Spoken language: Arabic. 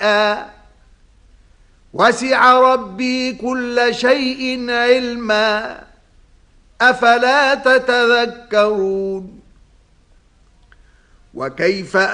شيئا وسع ربي كل شيء علما أفلا تتذكرون وكيف